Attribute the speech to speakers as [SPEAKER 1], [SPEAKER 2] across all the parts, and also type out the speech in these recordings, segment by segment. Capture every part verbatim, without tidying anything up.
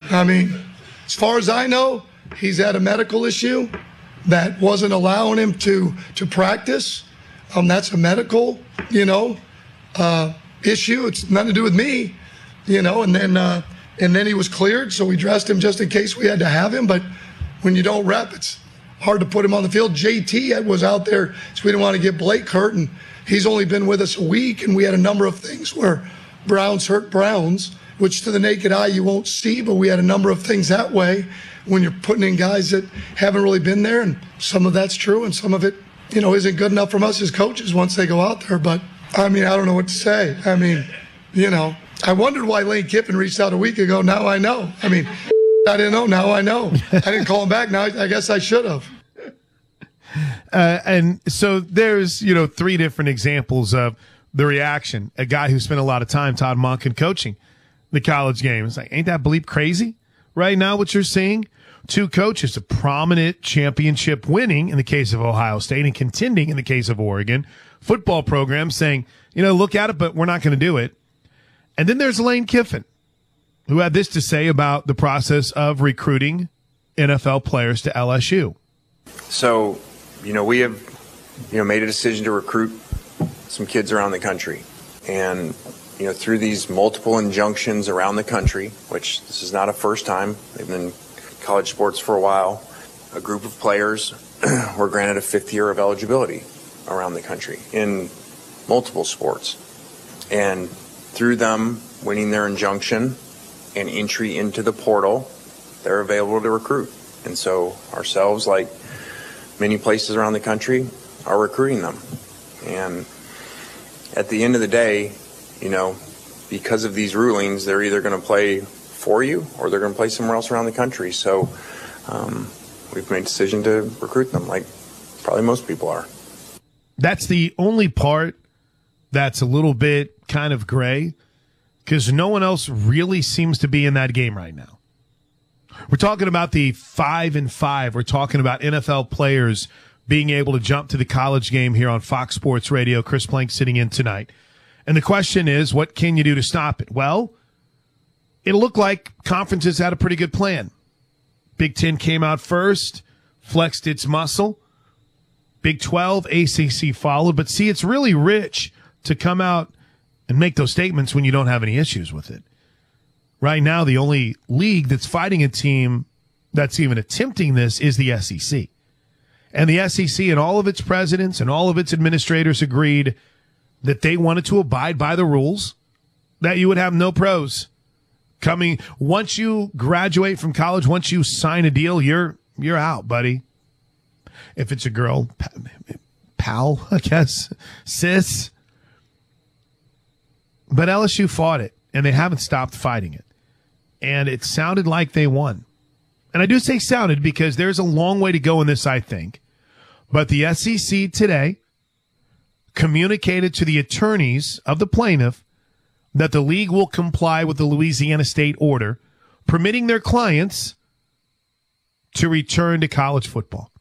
[SPEAKER 1] I mean, as far as I know, he's had a medical issue that wasn't allowing him to to practice. Um, that's a medical, you know, uh, issue. It's nothing to do with me, you know. And then uh, and then he was cleared, so we dressed him just in case we had to have him. But when you don't rep, it's hard to put him on the field. J T was out there, so we didn't want to get Blake hurt, and he's only been with us a week, and we had a number of things where Browns hurt Browns, which to the naked eye you won't see, but we had a number of things that way when you're putting in guys that haven't really been there, and some of that's true, and some of it, you know, isn't good enough from us as coaches once they go out there. But, I mean, I don't know what to say. I mean, you know, I wondered why Lane Kiffin reached out a week ago. Now I know. I mean, I didn't know. Now I know. I didn't call him back. Now I, I guess I should have.
[SPEAKER 2] Uh, and so there's, you know, three different examples of the reaction. A guy who spent a lot of time, Todd Monken, coaching the college game. It's like, ain't that bleep crazy right now what you're seeing? Two coaches, a prominent championship winning in the case of Ohio State and contending in the case of Oregon football program saying, you know, look at it, but we're not going to do it. And then there's Lane Kiffin, who had this to say about the process of recruiting N F L players to L S U.
[SPEAKER 3] So, you know, we have, you know, made a decision to recruit some kids around the country. And, you know, through these multiple injunctions around the country, which this is not a first time, they've been in college sports for a while, a group of players were granted a fifth year of eligibility around the country in multiple sports. And through them winning their injunction and entry into the portal, they're available to recruit. And so ourselves, like many places around the country, are recruiting them. And at the end of the day, you know, because of these rulings, they're either going to play for you or they're going to play somewhere else around the country. So um, we've made a decision to recruit them, like probably most people are.
[SPEAKER 2] That's the only part that's a little bit kind of gray, because no one else really seems to be in that game right now. We're talking about the five and five. We're talking about N F L players being able to jump to the college game here on Fox Sports Radio. Chris Plank sitting in tonight. And the question is, what can you do to stop it? Well, it looked like conferences had a pretty good plan. Big Ten came out first, flexed its muscle. Big twelve, A C C followed. But see, it's really rich to come out and make those statements when you don't have any issues with it. Right now, the only league that's fighting a team that's even attempting this is the S E C. And the S E C and all of its presidents and all of its administrators agreed that they wanted to abide by the rules, that you would have no pros coming. Once you graduate from college, once you sign a deal, you're you're out, buddy. If it's a girl, pal, I guess, sis. But L S U fought it, and they haven't stopped fighting it. And it sounded like they won. And I do say sounded because there's a long way to go in this, I think. But the S E C today communicated to the attorneys of the plaintiff that the league will comply with the Louisiana State order, permitting their clients to return to college football.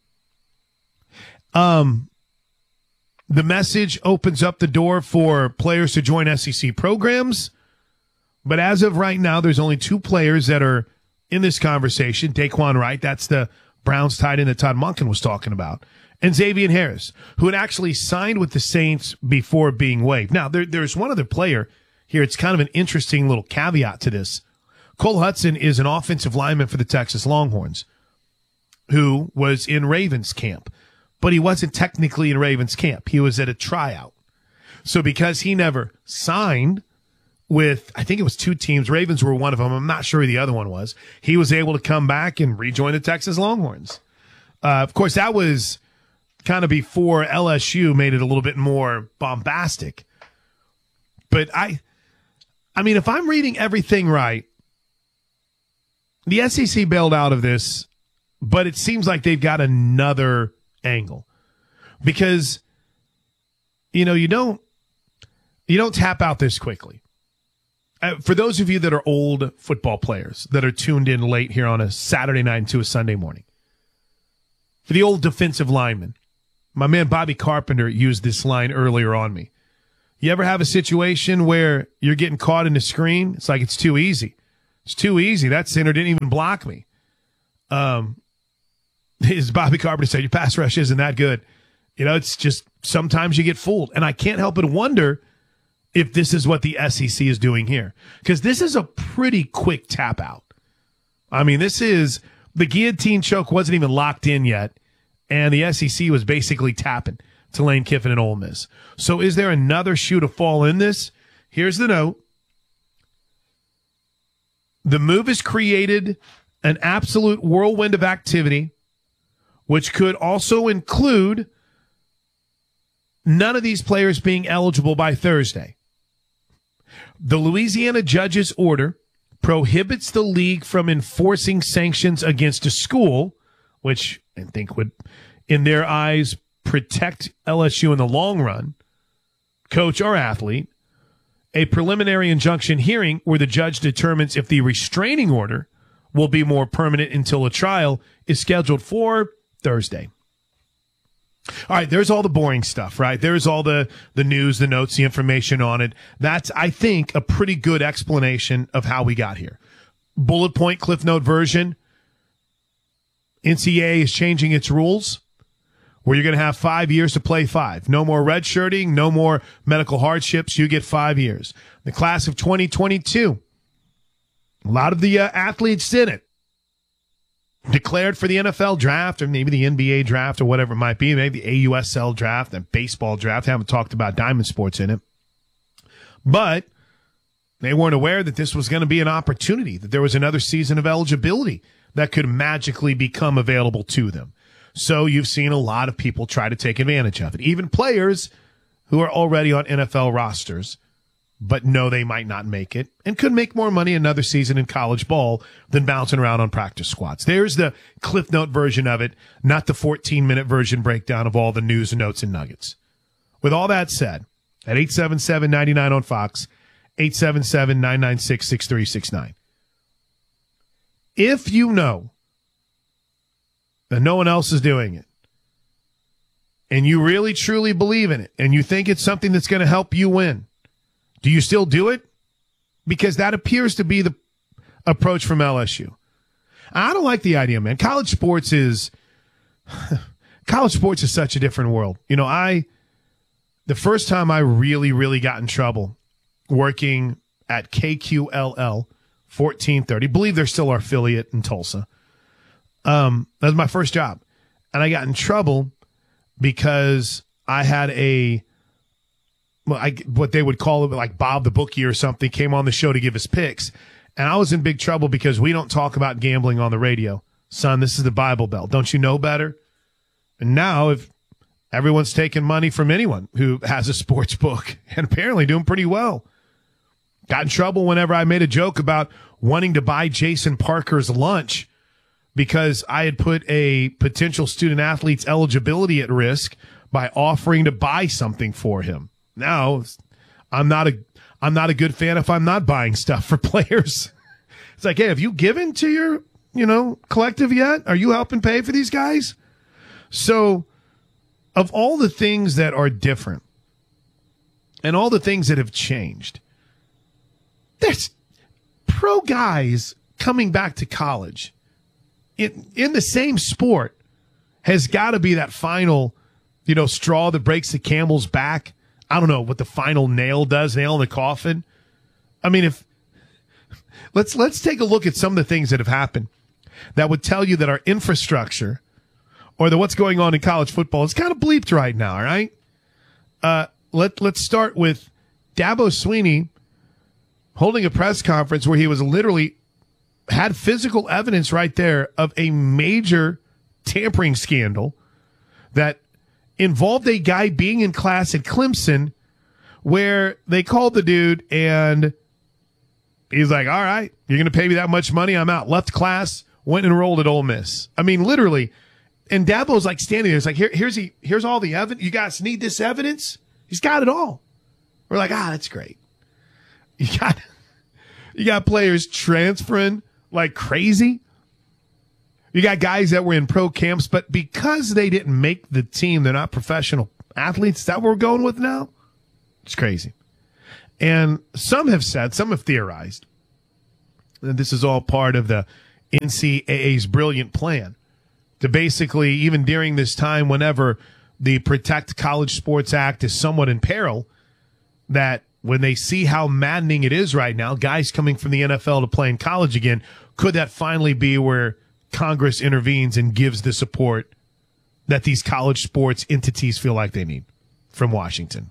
[SPEAKER 2] Um, the message opens up the door for players to join S E C programs. But as of right now, there's only two players that are in this conversation. Daquan Wright, that's the Browns tight end that Todd Monken was talking about, and Xavier Harris, who had actually signed with the Saints before being waived. Now, there, there's one other player here. It's kind of an interesting little caveat to this. Cole Hudson is an offensive lineman for the Texas Longhorns who was in Ravens camp, but he wasn't technically in Ravens camp. He was at a tryout. So because he never signed with, I think it was two teams, Ravens were one of them, I'm not sure who the other one was, he was able to come back and rejoin the Texas Longhorns. Uh, of course, that was kind of before L S U made it a little bit more bombastic. But I, I mean, if I'm reading everything right, the S E C bailed out of this, but it seems like they've got another angle. Because, you know, you don't, you don't tap out this quickly. Uh, for those of you that are old football players that are tuned in late here on a Saturday night into a Sunday morning, for the old defensive lineman, my man Bobby Carpenter used this line earlier on me. You ever have a situation where you're getting caught in the screen? It's like it's too easy. It's too easy. That center didn't even block me. Um, as Bobby Carpenter said, your pass rush isn't that good. You know, it's just sometimes you get fooled. And I can't help but wonder if this is what the S E C is doing here. Because this is a pretty quick tap out. I mean, this is, the guillotine choke wasn't even locked in yet, and the S E C was basically tapping to Lane Kiffin and Ole Miss. So is there another shoe to fall in this? Here's the note. The move has created an absolute whirlwind of activity, which could also include none of these players being eligible by Thursday. The Louisiana judge's order prohibits the league from enforcing sanctions against a school, which I think would, in their eyes, protect L S U in the long run, coach or athlete. A preliminary injunction hearing where the judge determines if the restraining order will be more permanent until a trial is scheduled for Thursday. All right, there's all the boring stuff, right? There's all the, the news, the notes, the information on it. That's, I think, a pretty good explanation of how we got here. Bullet point, Cliff Note version. N C double A is changing its rules where you're going to have five years to play five. No more redshirting, no more medical hardships. You get five years. The class of twenty twenty-two, a lot of the uh, athletes in it declared for the N F L draft or maybe the N B A draft or whatever it might be, maybe the A U S L draft and baseball draft. I haven't talked about diamond sports in it. But they weren't aware that this was going to be an opportunity, that there was another season of eligibility that could magically become available to them. So you've seen a lot of people try to take advantage of it, even players who are already on N F L rosters, but know they might not make it and could make more money another season in college ball than bouncing around on practice squads. There's the Cliff Note version of it, not the fourteen-minute version breakdown of all the news and notes and nuggets. With all that said, at eight seven seven, nine nine on Fox, eight seven seven, nine nine six, six three six nine. If you know that no one else is doing it, and you really truly believe in it, and you think it's something that's going to help you win, do you still do it? Because that appears to be the approach from L S U. I don't like the idea, man. College sports is college sports is such a different world. You know, I the first time I really, really got in trouble working at K Q L L fourteen thirty, believe they're still our affiliate in Tulsa. Um, that was my first job. And I got in trouble because I had a well, I, what they would call it, like Bob the bookie or something, came on the show to give us picks. And I was in big trouble because we don't talk about gambling on the radio. Son, this is the Bible Belt. Don't you know better? And now if everyone's taking money from anyone who has a sports book and apparently doing pretty well. Got in trouble whenever I made a joke about wanting to buy Jason Parker's lunch because I had put a potential student athlete's eligibility at risk by offering to buy something for him. Now, I'm not a I'm not a good fan if I'm not buying stuff for players. It's like, hey, have you given to your, you know, collective yet? Are you helping pay for these guys? So, of all the things that are different and all the things that have changed, there's pro guys coming back to college in in the same sport has got to be that final, you know, straw that breaks the camel's back. I don't know what the final nail does, nail in the coffin. I mean, if let's let's take a look at some of the things that have happened that would tell you that our infrastructure or that what's going on in college football is kind of bleeped right now. All right, uh, let let's start with Dabo Swinney holding a press conference where he was literally had physical evidence right there of a major tampering scandal that involved a guy being in class at Clemson where they called the dude and he's like, all right, you're going to pay me that much money. I'm out. Left class, went and enrolled at Ole Miss. I mean, literally. And Dabo's like standing there. It's like, Here, here's he, here's all the evidence. You guys need this evidence? He's got it all. We're like, ah, that's great. You got, you got players transferring like crazy. You got guys that were in pro camps, but because they didn't make the team, they're not professional athletes. Is that what we're going with now? It's crazy. And some have said, some have theorized And this is all part of the N C double A's brilliant plan to basically, even during this time, whenever the Protect College Sports Act is somewhat in peril, that when they see how maddening it is right now, guys coming from the N F L to play in college again, could that finally be where Congress intervenes and gives the support that these college sports entities feel like they need from Washington?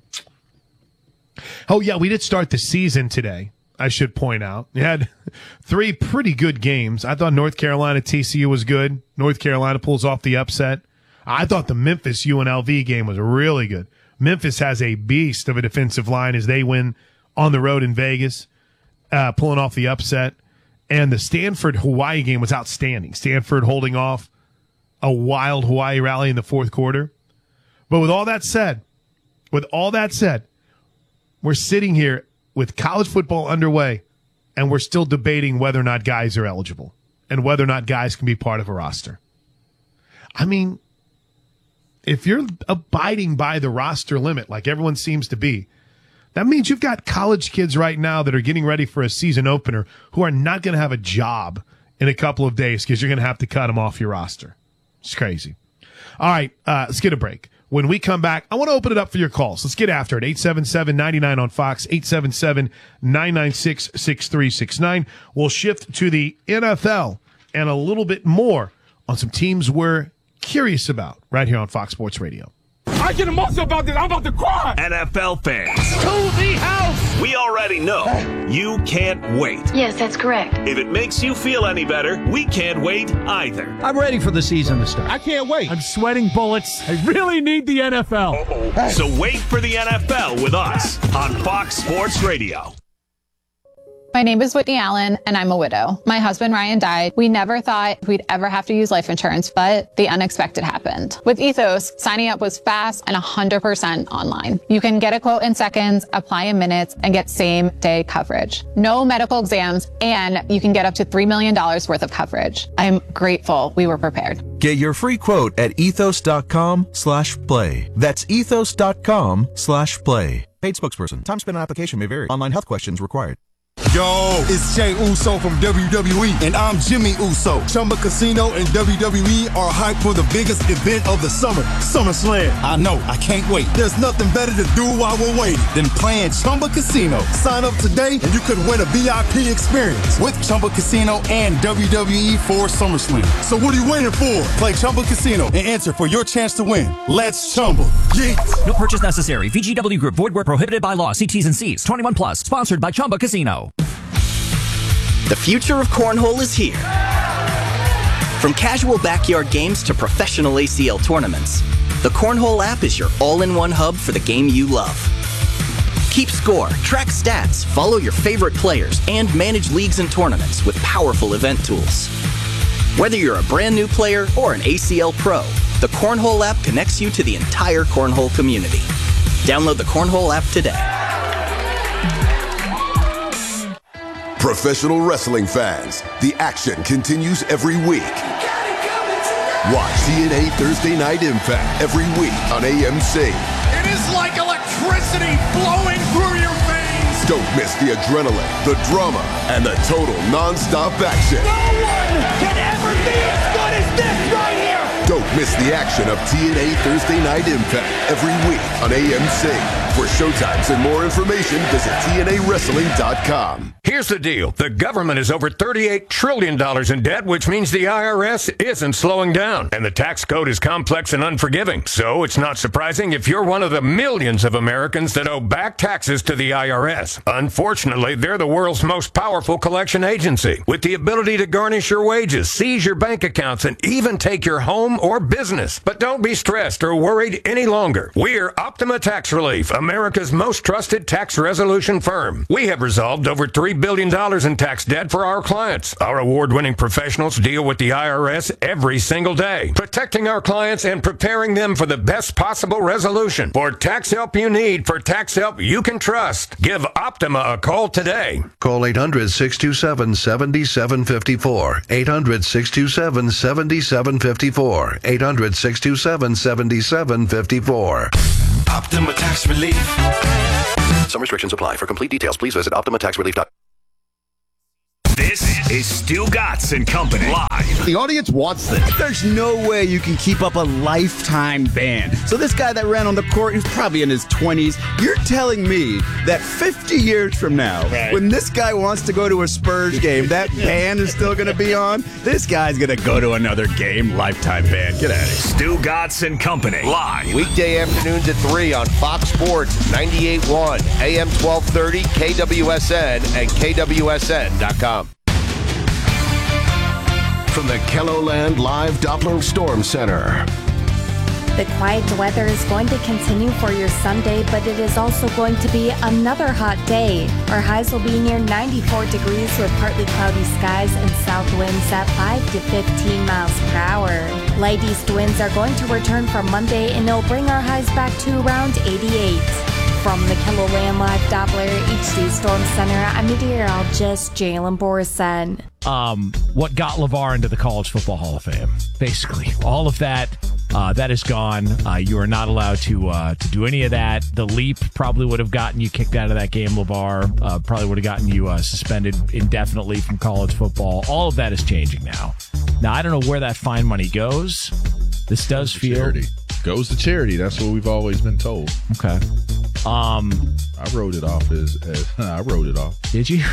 [SPEAKER 2] Oh, yeah, we did start the season today, I should point out. We had three pretty good games. I thought North Carolina T C U was good. North Carolina pulls off the upset. I thought the Memphis U N L V game was really good. Memphis has a beast of a defensive line as they win on the road in Vegas, uh, pulling off the upset. And the Stanford-Hawaii game was outstanding. Stanford holding off a wild Hawaii rally in the fourth quarter. But with all that said, with all that said, we're sitting here with college football underway, and we're still debating whether or not guys are eligible and whether or not guys can be part of a roster. I mean, if you're abiding by the roster limit, like everyone seems to be, that means you've got college kids right now that are getting ready for a season opener who are not going to have a job in a couple of days because you're going to have to cut them off your roster. It's crazy. All right, uh, let's get a break. When we come back, I want to open it up for your calls. Let's get after it. eight seven seven, nine nine on Fox, eight seven seven, nine nine six, six three six nine. We'll shift to the N F L and a little bit more on some teams we're curious about right here on Fox Sports Radio.
[SPEAKER 4] I get emotional about this. I'm about to cry.
[SPEAKER 5] N F L fans,
[SPEAKER 4] To the house.
[SPEAKER 5] we already know you can't wait.
[SPEAKER 6] Yes, that's correct.
[SPEAKER 5] If it makes you feel any better, we can't wait either.
[SPEAKER 7] I'm ready for the season to start.
[SPEAKER 4] I can't wait. I'm sweating bullets. I really need the N F L.
[SPEAKER 5] So wait for the N F L with us on Fox Sports Radio.
[SPEAKER 8] My name is Whitney Allen, and I'm a widow. My husband, Ryan, died. We never thought we'd ever have to use life insurance, but the unexpected happened. With Ethos, signing up was fast and one hundred percent online. You can get a quote in seconds, apply in minutes, and get same-day coverage. No medical exams, and you can get up to three million dollars worth of coverage. I'm grateful we were prepared.
[SPEAKER 9] Get your free quote at ethos.com slash play. That's ethos.com slash play. Paid spokesperson. Time spent on application may vary. Online health questions required.
[SPEAKER 10] Yo, it's Jay Uso from W W E, and I'm Jimmy Uso. Chumba Casino and W W E are hyped for the biggest event of the summer, SummerSlam. I know, I can't wait. There's nothing better to do while we're waiting than playing Chumba Casino. Sign up today and you could win a V I P experience with Chumba Casino and W W E for SummerSlam. So what are you waiting for? Play Chumba Casino and enter for your chance to win. Let's Chumba. Yeet.
[SPEAKER 11] No purchase necessary. V G W Group. Void where prohibited by law. See T's and C's. twenty-one plus. Sponsored by Chumba Casino.
[SPEAKER 12] The future of cornhole is here. From casual backyard games to professional A C L tournaments, the Cornhole app is your all-in-one hub for the game you love. Keep score, track stats, follow your favorite players, and manage leagues and tournaments with powerful event tools. Whether you're a brand new player or an A C L pro, the Cornhole app connects you to the entire cornhole community. Download the Cornhole app today.
[SPEAKER 13] Professional wrestling fans, the action continues every week. Watch T N A Thursday Night Impact every week on A M C.
[SPEAKER 4] It is like electricity flowing through your veins.
[SPEAKER 13] Don't miss the adrenaline, the drama, and the total non-stop action.
[SPEAKER 4] No one can ever be as good as this right here.
[SPEAKER 13] Don't miss the action of T N A Thursday Night Impact every week on A M C. For showtimes and more information, visit T N A wrestling dot com.
[SPEAKER 14] Here's the deal. The government is over thirty-eight trillion dollars in debt, which means the I R S isn't slowing down. And the tax code is complex and unforgiving. So it's not surprising if you're one of the millions of Americans that owe back taxes to the I R S. Unfortunately, they're the world's most powerful collection agency, with the ability to garnish your wages, seize your bank accounts, and even take your home or business. But don't be stressed or worried any longer. We're Optima Tax Relief, America's most trusted tax resolution firm. We have resolved over three billion dollars in tax debt for our clients. Our award-winning professionals deal with the I R S every single day, protecting our clients and preparing them for the best possible resolution. For tax help you need, for tax help you can trust, give Optima a call today.
[SPEAKER 15] Call eight hundred, six two seven, seven seven five four. eight hundred, six two seven, seven seven five four. eight hundred, six two seven, seven seven five four.
[SPEAKER 16] Optima Tax Relief.
[SPEAKER 15] Some restrictions apply. For complete details, please visit optima tax relief dot com.
[SPEAKER 5] This This is Stu Gatz and Company live.
[SPEAKER 6] The audience wants this. There's no way you can keep up a lifetime ban. So this guy that ran on the court, he's probably in his twenties. You're telling me that fifty years from now, right, when this guy wants to go to a Spurs game, that ban is still going to be on? This guy's going to go to another game, lifetime ban. Get out of here.
[SPEAKER 5] Stu Gatz and Company live.
[SPEAKER 7] Weekday afternoons at three on Fox Sports, ninety-eight point one, A M twelve thirty, K W S N, and K W S N dot com.
[SPEAKER 13] From the KELOLAND Live Doppler Storm Center.
[SPEAKER 17] The quiet weather is going to continue for your Sunday, but it is also going to be another hot day. Our highs will be near ninety-four degrees with partly cloudy skies and south winds at five to fifteen miles per hour. Light east winds are going to return from Monday, and it'll bring our highs back to around eighty-eight. From the KELOLAND Live Doppler H D Storm Center, I'm meteorologist Jalen Borson.
[SPEAKER 18] Um, what got LeVar into the College Football Hall of Fame? Basically, all of that. Uh, that is gone. Uh, you are not allowed to uh, to do any of that. The leap probably would have gotten you kicked out of that game, LeVar. Uh, probably would have gotten you uh, suspended indefinitely from college football. All of that is changing now. Now, I don't know where that fine money goes. This does feel...
[SPEAKER 19] Charity. Goes to charity. That's what we've always been told.
[SPEAKER 18] Okay. Um,
[SPEAKER 19] I wrote it off as, as I wrote it off.
[SPEAKER 18] Did you?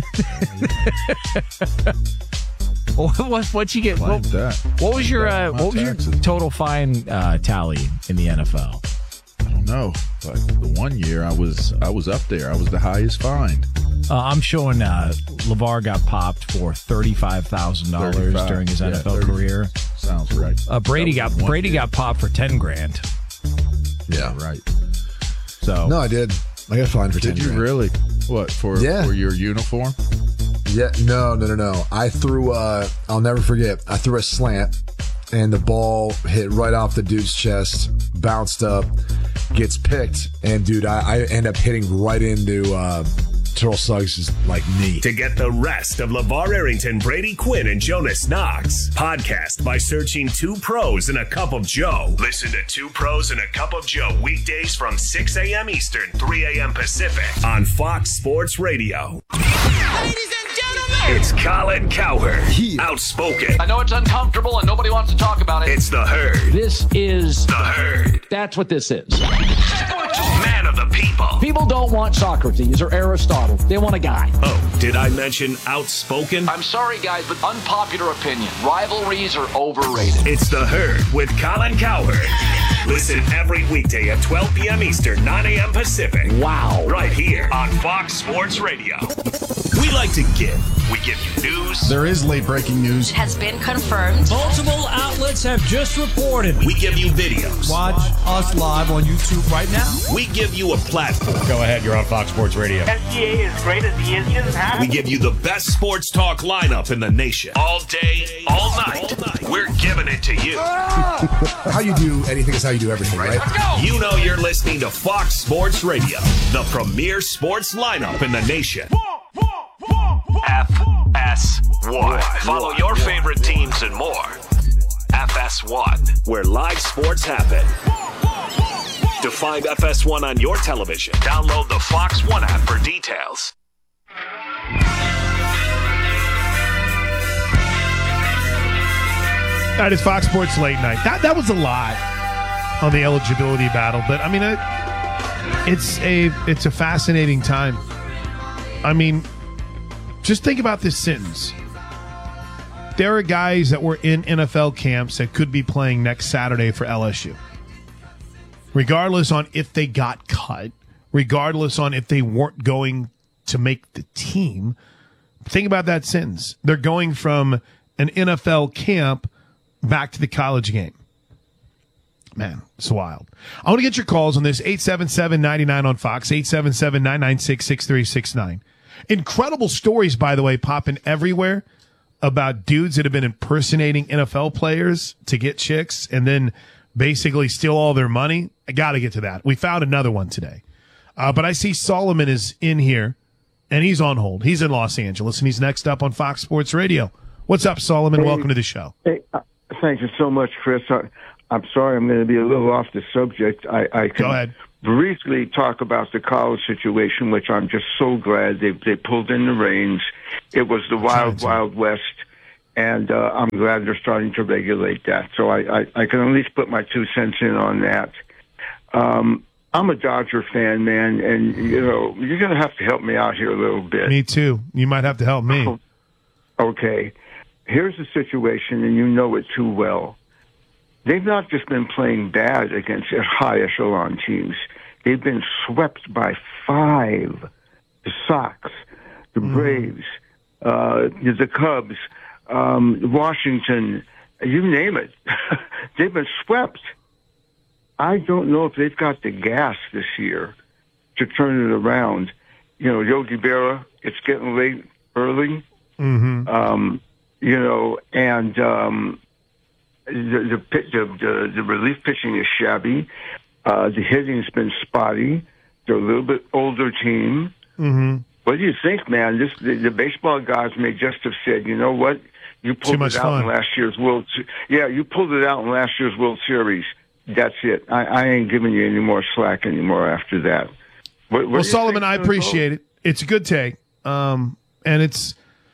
[SPEAKER 18] What what what'd you get? What,
[SPEAKER 19] that.
[SPEAKER 18] what was your uh, what was
[SPEAKER 19] taxes.
[SPEAKER 18] your total fine uh, tally in the N F L?
[SPEAKER 19] I don't know, but the one year I was I was up there. I was the highest fined.
[SPEAKER 18] Uh, I'm showing uh, LeVar got popped for thirty-five thousand dollars during his
[SPEAKER 19] yeah,
[SPEAKER 18] N F L
[SPEAKER 19] thirty
[SPEAKER 18] career.
[SPEAKER 19] Sounds right.
[SPEAKER 18] Uh, Brady got Brady
[SPEAKER 19] year.
[SPEAKER 18] got popped for ten grand.
[SPEAKER 20] Yeah,
[SPEAKER 19] right.
[SPEAKER 18] So
[SPEAKER 20] no, I did. I got fined for ten.
[SPEAKER 19] Did you
[SPEAKER 20] grand.
[SPEAKER 19] really? What for?
[SPEAKER 20] Yeah.
[SPEAKER 19] For your uniform?
[SPEAKER 20] Yeah, no, no, no, no. I threw, uh, I'll never forget, I threw a slant, and the ball hit right off the dude's chest, bounced up, gets picked, and, dude, I, I end up hitting right into uh, Terrell Suggs' like, knee.
[SPEAKER 5] To get the rest of LeVar Arrington, Brady Quinn, and Jonas Knox, podcast by searching Two Pros and a Cup of Joe. Listen to Two Pros and a Cup of Joe weekdays from six a.m. Eastern, three a.m. Pacific on Fox Sports Radio.
[SPEAKER 4] Ladies and gentlemen,
[SPEAKER 5] it's Colin Cowherd, outspoken.
[SPEAKER 21] I know it's uncomfortable and nobody wants to talk about it.
[SPEAKER 5] It's the Herd.
[SPEAKER 21] This is
[SPEAKER 5] the Herd.
[SPEAKER 21] That's what this is.
[SPEAKER 5] Man of the people.
[SPEAKER 21] People don't want Socrates or Aristotle. They want a guy.
[SPEAKER 5] Oh, did I mention outspoken?
[SPEAKER 21] I'm sorry, guys, but unpopular opinion. Rivalries are overrated.
[SPEAKER 5] It's the Herd with Colin Cowherd. Listen every weekday at twelve p.m. Eastern, nine a.m. Pacific.
[SPEAKER 21] Wow.
[SPEAKER 5] Right here on Fox Sports Radio. We like to give. We give you news.
[SPEAKER 10] There is late breaking news.
[SPEAKER 22] Has been confirmed.
[SPEAKER 23] Multiple outlets have just reported.
[SPEAKER 5] We give you videos.
[SPEAKER 23] Watch us live on YouTube right now.
[SPEAKER 5] We give you a platform.
[SPEAKER 24] Go ahead, you're on Fox Sports Radio.
[SPEAKER 25] S G A is great as he is. He doesn't have
[SPEAKER 5] We give you the best sports talk lineup in the nation. All day, all night. All night. We're giving it to you.
[SPEAKER 20] How you do anything is how you do everything, right?
[SPEAKER 5] Let's go. You know you're listening to Fox Sports Radio, the premier sports lineup in the nation. F S one. Follow your favorite teams and more. F S one, where live sports happen. To find F S one on your television, download the Fox One app for details.
[SPEAKER 2] That is Fox Sports Late Night. That that was a lot on the eligibility battle, but I mean, it, it's a it's a fascinating time. I mean, just think about this sentence. There are guys that were in N F L camps that could be playing next Saturday for L S U. Regardless on if they got cut, regardless on if they weren't going to make the team. Think about that sentence. They're going from an N F L camp back to the college game. Man, it's wild. I want to get your calls on this. eight seven seven, nine nine on Fox, eight seven seven, nine nine six, six three six nine. Incredible stories, by the way, popping everywhere about dudes that have been impersonating N F L players to get chicks and then basically steal all their money. I got to get to that. We found another one today. Uh, but I see Solomon is in here, and he's on hold. He's in Los Angeles, and he's next up on Fox Sports Radio. What's up, Solomon?
[SPEAKER 26] Hey,
[SPEAKER 2] Welcome to the show.
[SPEAKER 26] Hey, uh, thank you so much, Chris. I, I'm sorry I'm going to be a little off the subject. I, I can,
[SPEAKER 2] Go ahead.
[SPEAKER 1] briefly talk about the college situation, which I'm just so glad they they pulled in the reins. It was the wild, wild west, and uh, I'm glad they're starting to regulate that. So I, I, I can at least put my two cents in on that. Um, I'm a Dodger fan, man, and, you know, you're going to have to help me out here a little bit.
[SPEAKER 2] Me too. You might have to help me.
[SPEAKER 1] Oh, okay. Here's the situation, and you know it too well. They've not just been playing bad against high echelon teams. They've been swept by five. The Sox, the Braves, uh, the Cubs, um, Washington, you name it. They've been swept. I don't know if they've got the gas this year to turn it around. You know, Yogi Berra, it's getting late early.
[SPEAKER 2] Mm-hmm.
[SPEAKER 1] Um, you know, and um, the, the, the, the, the relief pitching is shabby. Uh, the hitting's been spotty. They're a little bit older team.
[SPEAKER 2] Mm-hmm.
[SPEAKER 1] What do you think, man? This the, the baseball gods may just have said, you know what? You pulled
[SPEAKER 2] Too much
[SPEAKER 1] it out
[SPEAKER 2] fun.
[SPEAKER 1] in last year's World. Yeah, you pulled it out in last year's World Series. That's it. I, I ain't giving you any more slack anymore after that. What, what
[SPEAKER 2] well, Solomon, I appreciate it. It's a good take, um, and it's.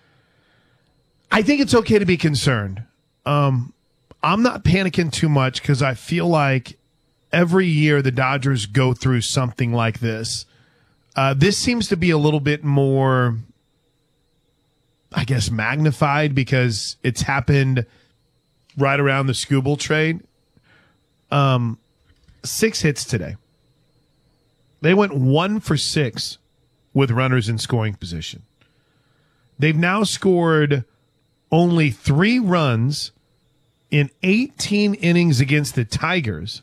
[SPEAKER 2] I think it's okay to be concerned. Um, I'm not panicking too much because I feel like every year the Dodgers go through something like this. Uh, this seems to be a little bit more, I guess, magnified because it's happened right around the Skubal trade. Um, six hits today. They went one for six with runners in scoring position. They've now scored only three runs in eighteen innings against the Tigers.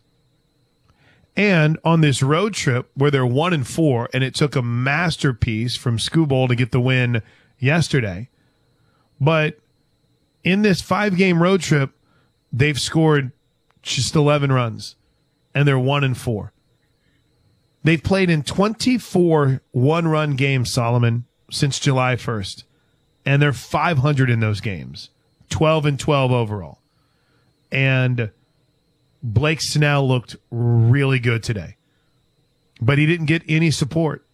[SPEAKER 2] And on this road trip where they're one and four, and it took a masterpiece from Skubal to get the win yesterday. But in this five-game road trip, they've scored just eleven runs, and they're one and four. They've played in twenty-four one-run games, Solomon, since July first, and they're five hundred in those games, twelve and twelve overall. And Blake Snell looked really good today, but he didn't get any support.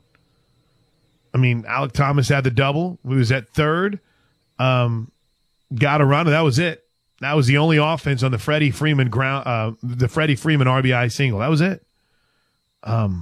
[SPEAKER 2] I mean, Alec Thomas had the double. He was at third, um, got a run, and that was it. That was the only offense on the Freddie Freeman ground, uh, the Freddie Freeman R B I single. That was it. Um,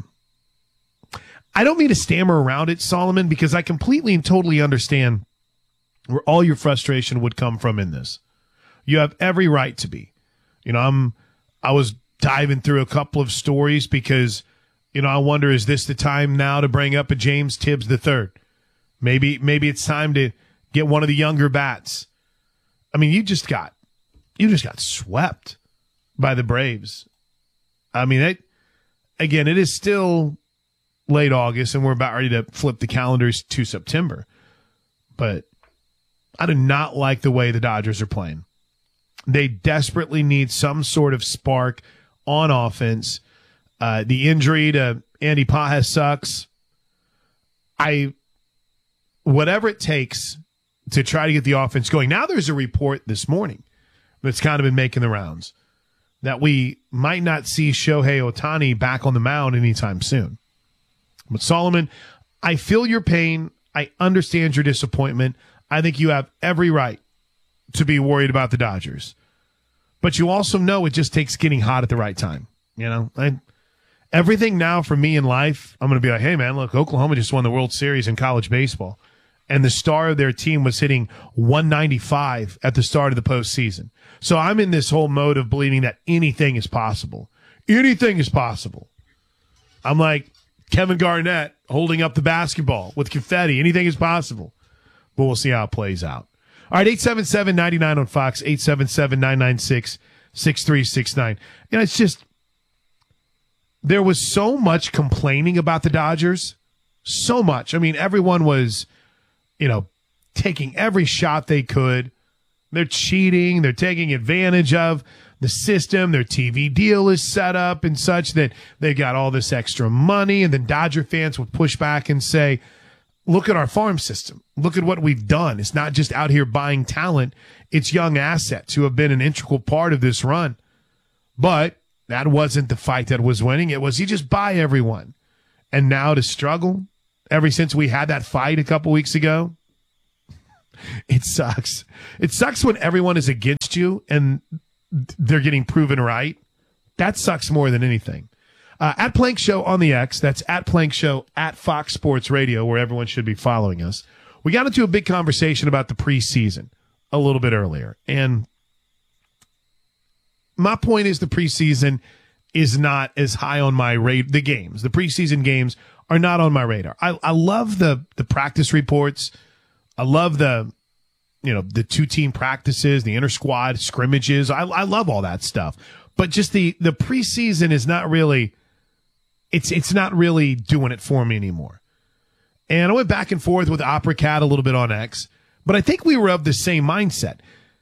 [SPEAKER 2] I don't mean to stammer around it, Solomon, because I completely and totally understand where all your frustration would come from in this. You have every right to be. You know, I'm. I was diving through a couple of stories because, you know, I wonder, is this the time now to bring up a James Tibbs the third? Maybe, maybe it's time to get one of the younger bats. I mean, you just got. You just got swept by the Braves. I mean, it, again, it is still late August, and we're about ready to flip the calendars to September. But I do not like the way the Dodgers are playing. They desperately need some sort of spark on offense. Uh, the injury to Andy Pajes sucks. I, whatever it takes to try to get the offense going. Now there's a report this morning that's kind of been making the rounds that we might not see Shohei Ohtani back on the mound anytime soon. But Solomon, I feel your pain. I understand your disappointment. I think you have every right to be worried about the Dodgers. But you also know it just takes getting hot at the right time. You know, I, everything now for me in life, I'm going to be like, hey, man, look, Oklahoma just won the World Series in college baseball. And the star of their team was hitting one ninety-five at the start of the postseason. So I'm in this whole mode of believing that anything is possible. Anything is possible. I'm like Kevin Garnett holding up the basketball with confetti. Anything is possible. But we'll see how it plays out. All right, eight seven seven, nine nine on Fox, eight seven seven, nine nine six, six three six nine. You know, it's just, there was so much complaining about the Dodgers. So much. I mean, everyone was, you know, taking every shot they could. They're cheating. They're taking advantage of the system. Their T V deal is set up and such that they got all this extra money. And then Dodger fans would push back and say, look at our farm system. Look at what we've done. It's not just out here buying talent. It's young assets who have been an integral part of this run. But That wasn't the fight that was winning. It was you just buy everyone. And now to struggle ever since we had that fight a couple weeks ago, it sucks. It sucks when everyone is against you and they're getting proven right. That sucks more than anything. Uh, at Plank Show on the X, that's at Plank Show at Fox Sports Radio, where everyone should be following us. We got into a big conversation about the preseason a little bit earlier. And my point is the preseason is not as high on my radar. The games, the preseason games are not on my radar. I, I love the, the practice reports. I love the, you know, the two team practices, the inter squad scrimmages. I, I love all that stuff, but just the, the preseason is not really, it's, it's not really doing it for me anymore. And I went back and forth with Opera Cat a little bit on X, but I think we were of the same mindset.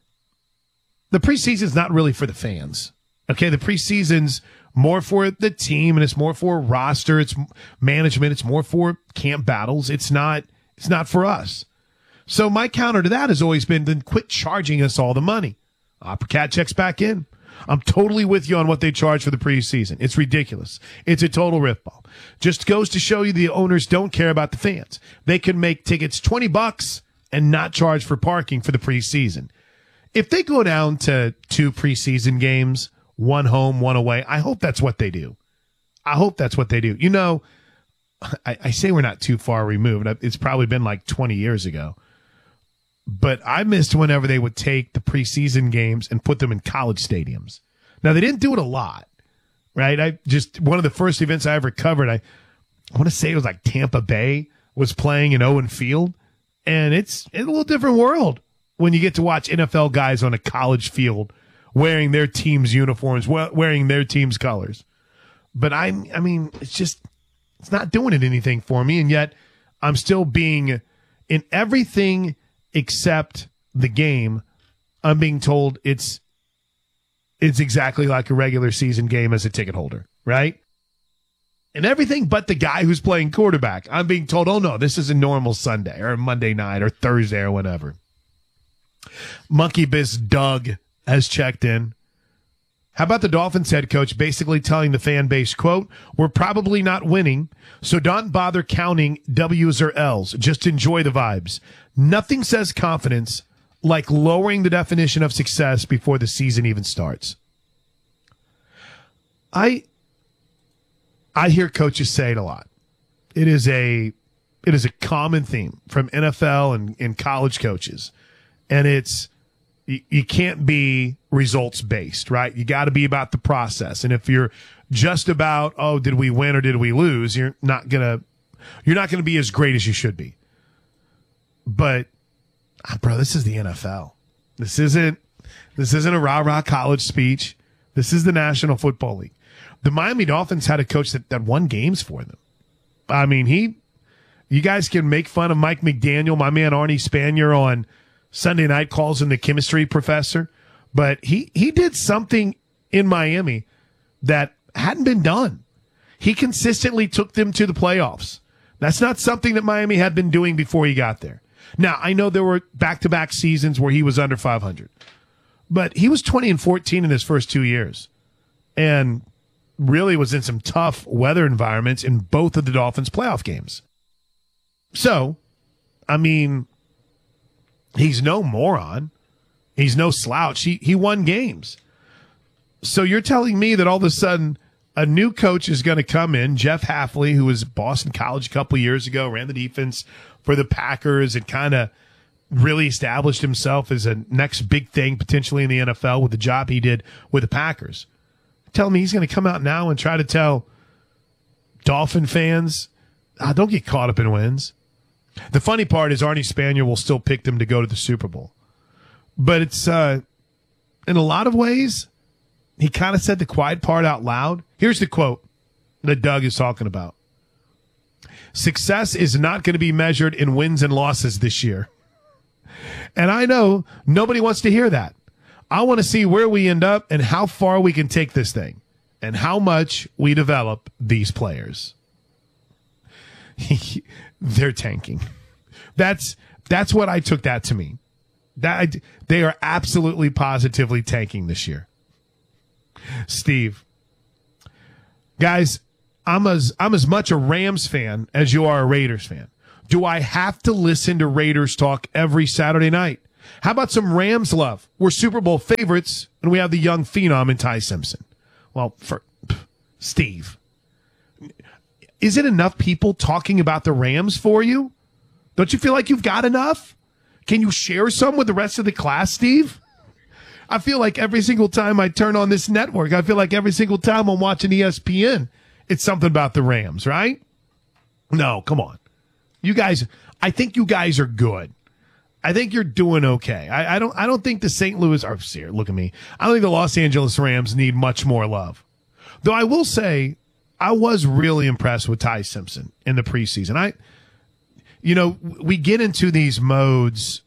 [SPEAKER 2] The preseason's not really for the fans. Okay. The preseason's more for the team and it's more for roster. It's management. It's more for camp battles. It's not, it's not for us. So my counter to that has always been, then quit charging us all the money. Opera Cat checks back in. I'm totally with you on what they charge for the preseason. It's ridiculous. It's a total ripoff. Just goes to show you the owners don't care about the fans. They can make tickets twenty bucks and not charge for parking for the preseason. If they go down to two preseason games, one home, one away, I hope that's what they do. I hope that's what they do. You know, I, I say we're not too far removed. It's probably been like twenty years ago. But I missed whenever they would take the preseason games and put them in college stadiums. Now, they didn't do it a lot, right? I just, one of the first events I ever covered, I, I want to say it was like Tampa Bay was playing in Owen Field. And it's, it's a little different world when you get to watch N F L guys on a college field wearing their team's uniforms, wearing their team's colors. But I, I mean, it's just, it's not doing it anything for me. And yet I'm still being, in everything except the game, I'm being told it's, it's exactly like a regular season game as a ticket holder, right? And everything but the guy who's playing quarterback, I'm being told, oh no, this is a normal Sunday or Monday night or Thursday or whatever. Monkey Biz Doug has checked in. How about the Dolphins head coach basically telling the fan base, quote, we're probably not winning, so don't bother counting W's or L's. Just enjoy the vibes. Nothing says confidence like lowering the definition of success before the season even starts. I I hear coaches say it a lot. It is a it is a common theme from N F L and, and college coaches. And it's you, you can't be results based, right? You got to be about the process. And if you're just about, oh, did we win or did we lose? You're not going to, you're not going to be as great as you should be. But bro, this is the N F L. This isn't, this isn't a rah rah college speech. This is the National Football League. The Miami Dolphins had a coach that, that won games for them. I mean, he, you guys can make fun of Mike McDaniel, my man Arnie Spanier on Sunday night calls him the chemistry professor, but he, he did something in Miami that hadn't been done. He consistently took them to the playoffs. That's not something that Miami had been doing before he got there. Now, I know there were back-to-back seasons where he was under five hundred, but he was twenty and fourteen in his first two years and really was in some tough weather environments in both of the Dolphins playoff games. So, I mean, he's no moron. He's no slouch. He, he won games. So you're telling me that all of a sudden a new coach is going to come in, Jeff Hafley, who was at Boston College a couple of years ago, ran the defense for the Packers and kind of really established himself as a next big thing potentially in the N F L with the job he did with the Packers. Tell me he's going to come out now and try to tell Dolphin fans, ah, don't get caught up in wins. The funny part is Arnie Spanier will still pick them to go to the Super Bowl. But it's, uh, in a lot of ways, he kind of said the quiet part out loud. Here's the quote that Doug is talking about. Success is not going to be measured in wins and losses this year. And I know nobody wants to hear that. I want to see where we end up and how far we can take this thing and how much we develop these players. They're tanking. That's that's what I took that to mean. That they are absolutely positively tanking this year. Steve, Guys, I'm as I'm as much a Rams fan as you are a Raiders fan. Do I have to listen to Raiders talk every Saturday night? How about some Rams love? We're Super Bowl favorites, and we have the young phenom in Ty Simpson. Well, for Steve, is it enough people talking about the Rams for you? Don't you feel like you've got enough? Can you share some with the rest of the class, Steve? I feel like every single time I turn on this network, I feel like every single time I'm watching E S P N, it's something about the Rams, right? No, come on. You guys, I think you guys are good. I think you're doing okay. I, I don't I don't think the Saint Louis, or here, look at me. I don't think the Los Angeles Rams need much more love. Though I will say, I was really impressed with Ty Simpson in the preseason. I, you know, we get into these modes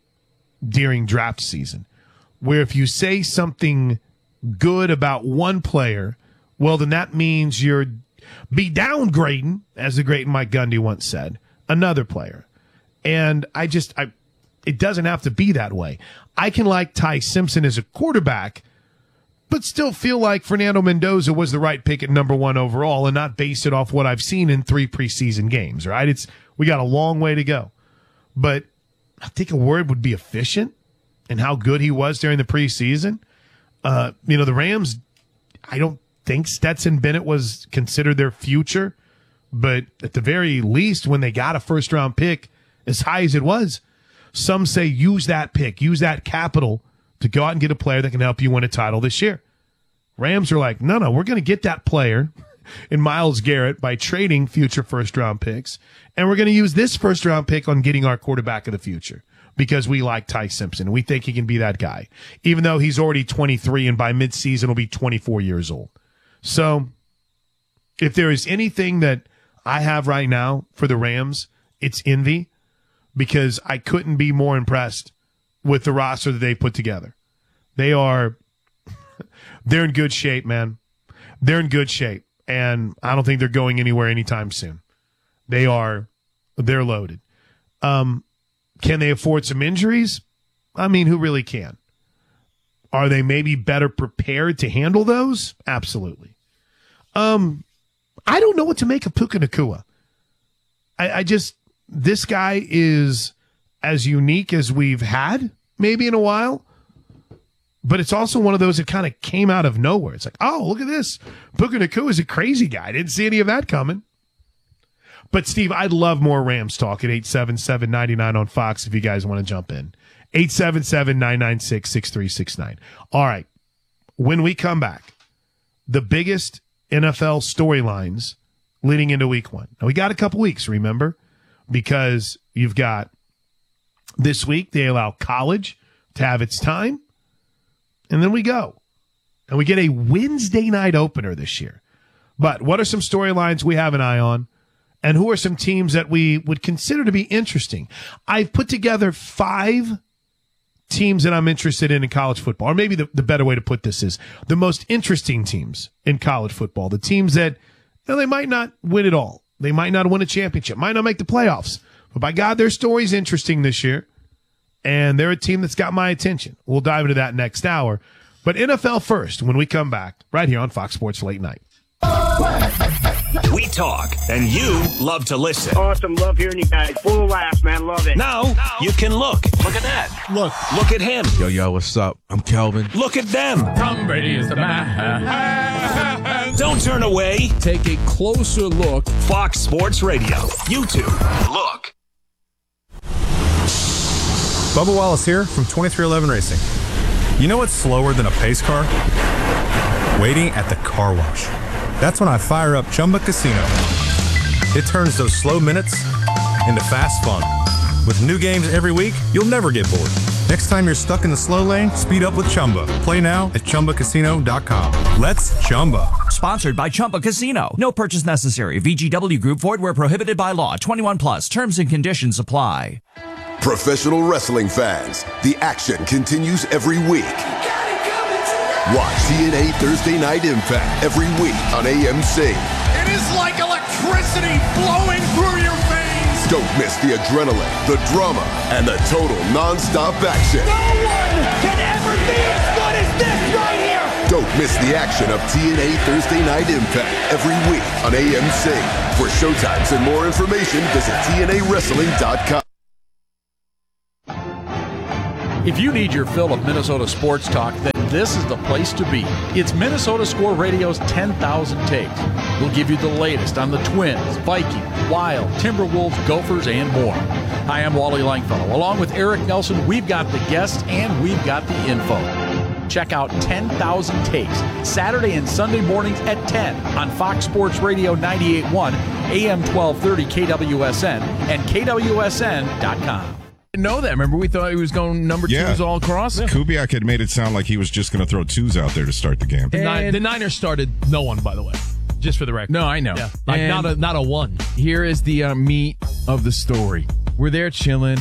[SPEAKER 2] during draft season where if you say something good about one player, well, then that means you're be downgrading, as the great Mike Gundy once said, another player. And I just, I, it doesn't have to be that way. I can like Ty Simpson as a quarterback, but still feel like Fernando Mendoza was the right pick at number one overall and not base it off what I've seen in three preseason games, right? It's, we got a long way to go. But I think a word would be efficient and how good he was during the preseason. Uh, you know, the Rams, I don't think Stetson Bennett was considered their future, but at the very least, when they got a first round pick, as high as it was, some say use that pick, use that capital to go out and get a player that can help you win a title this year. Rams are like, no, no, we're going to get that player in Myles Garrett by trading future first round picks, and we're going to use this first round pick on getting our quarterback of the future because we like Ty Simpson. We think he can be that guy, even though he's already twenty-three and by midseason will be twenty-four years old. So if there is anything that I have right now for the Rams, it's envy, because I couldn't be more impressed with the roster that they put together. They are, they're in good shape, man. They're in good shape, and I don't think they're going anywhere anytime soon. They are, they're loaded. Um, can they afford some injuries? I mean, who really can? Are they maybe better prepared to handle those? Absolutely. Um, I don't know what to make of Puka Nacua. I, I just, this guy is as unique as we've had maybe in a while, but it's also one of those that kind of came out of nowhere. It's like, oh, look at this. Puka Nacua is a crazy guy. I didn't see any of that coming. But, Steve, I'd love more Rams talk at eight seven seven, nine nine on Fox if you guys want to jump in. eight seven seven, nine nine six, six three six nine. All right. When we come back, the biggest N F L storylines leading into week one. Now, we got a couple weeks, remember, because you've got this week, they allow college to have its time, and then we go. And we get a Wednesday night opener this year. But what are some storylines we have an eye on? And who are some teams that we would consider to be interesting? I've put together five teams that I'm interested in in college football. Or maybe the, the better way to put this is the most interesting teams in college football. The teams that, you know, they might not win it all. They might not win a championship, might not make the playoffs. But by God, their story's interesting this year. And they're a team that's got my attention. We'll dive into that next hour. But N F L first when we come back, right here on Fox Sports Late Night.
[SPEAKER 5] We talk, and you love to listen.
[SPEAKER 25] Awesome. Love hearing you guys. Full of laughs, man. Love it.
[SPEAKER 5] Now, now you can look. Look at that. Look. Look at him.
[SPEAKER 3] Yo, yo, what's up? I'm Kelvin.
[SPEAKER 5] Look at them.
[SPEAKER 23] Tom Brady is the man.
[SPEAKER 5] Don't turn away.
[SPEAKER 3] Take a closer look.
[SPEAKER 5] Fox Sports Radio. YouTube. Look.
[SPEAKER 8] Bubba Wallace here from twenty-three eleven Racing. You know what's slower than a pace car? Waiting at the car wash. That's when I fire up Chumba Casino. It turns those slow minutes into fast fun. With new games every week, you'll never get bored. Next time you're stuck in the slow lane, speed up with Chumba. Play now at Chumba Casino dot com. Let's Chumba.
[SPEAKER 9] Sponsored by Chumba Casino. No purchase necessary. V G W Group. Void where prohibited by law. twenty-one plus. Terms and conditions apply.
[SPEAKER 13] Professional wrestling fans, the action continues every week. Watch T N A Thursday Night Impact every week on A M C.
[SPEAKER 4] It is like electricity flowing through your veins.
[SPEAKER 13] Don't miss the adrenaline, the drama, and the total non-stop action.
[SPEAKER 4] No one can ever be as good as this right here.
[SPEAKER 13] Don't miss the action of T N A Thursday Night Impact every week on A M C. For showtimes and more information, visit T N A wrestling dot com.
[SPEAKER 11] If you need your fill of Minnesota sports talk, then this is the place to be. It's Minnesota Score Radio's ten thousand Takes. We'll give you the latest on the Twins, Vikings, Wild, Timberwolves, Gophers, and more. Hi, I'm Wally Langfellow. Along with Eric Nelson, we've got the guests and we've got the info. Check out ten thousand Takes, Saturday and Sunday mornings at ten on Fox Sports Radio ninety-eight point one, A M twelve thirty K W S N, and K W S N dot com.
[SPEAKER 12] Didn't know that. Remember, we thought he was going number
[SPEAKER 14] yeah.
[SPEAKER 12] twos all across.
[SPEAKER 14] Yeah. Kubiak had made it sound like he was just going to throw twos out there to start the game.
[SPEAKER 18] The, Nin- the Niners started no one, by the way, just for the record.
[SPEAKER 12] No, I know.
[SPEAKER 18] Yeah. Like not a not a one.
[SPEAKER 12] Here is the uh, meat of the story. We're there chilling,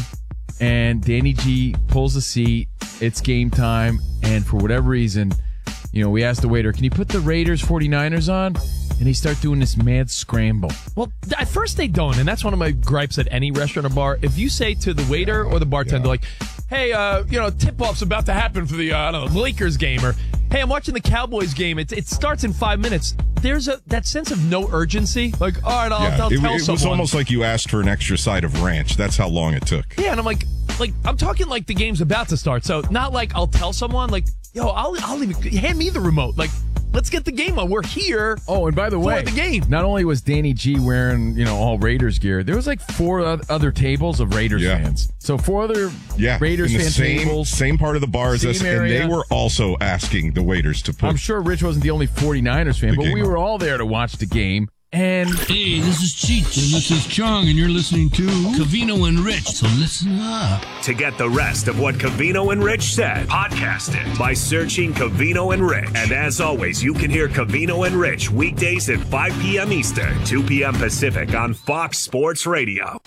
[SPEAKER 12] and Danny G pulls a seat. It's game time, and for whatever reason, you know, we asked the waiter, can you put the Raiders forty-niners on? And he started doing this mad scramble.
[SPEAKER 18] Well, at first they don't, and that's one of my gripes at any restaurant or bar. If you say to the waiter or the bartender, yeah. like, hey, uh, you know, tip-off's about to happen for the, uh, I don't know, Lakers game, or, hey, I'm watching the Cowboys game. It, it starts in five minutes. There's a that sense of no urgency. Like, all right, I'll,
[SPEAKER 14] yeah,
[SPEAKER 18] I'll
[SPEAKER 14] it,
[SPEAKER 18] tell
[SPEAKER 14] it
[SPEAKER 18] someone.
[SPEAKER 14] It was almost like you asked for an extra side of ranch. That's how long it took.
[SPEAKER 18] Yeah, and I'm like, like I'm talking like the game's about to start. So not like I'll tell someone, like, yo, I'll, I'll even, hand me the remote. Like, let's get the game on. We're here.
[SPEAKER 12] Oh, and by the way,
[SPEAKER 18] the game.
[SPEAKER 12] Not only was Danny G wearing, you know, all Raiders gear, there was like four other tables of Raiders
[SPEAKER 14] yeah.
[SPEAKER 12] fans. So four other
[SPEAKER 14] yeah,
[SPEAKER 12] Raiders
[SPEAKER 14] in the
[SPEAKER 12] fan
[SPEAKER 14] same,
[SPEAKER 12] tables.
[SPEAKER 14] Same part of the bar as us,
[SPEAKER 12] area.
[SPEAKER 14] and they were also asking the waiters to put.
[SPEAKER 12] I'm sure Rich wasn't the only forty-niners fan, but we
[SPEAKER 14] on.
[SPEAKER 12] were all there to watch the game. And
[SPEAKER 16] hey, this is Cheech, and this is Chong, and you're listening to Covino and Rich, so listen up.
[SPEAKER 5] To get the rest of what Covino and Rich said, podcast it by searching Covino and Rich. And as always, you can hear Covino and Rich weekdays at five p.m. Eastern, two p.m. Pacific on Fox Sports Radio.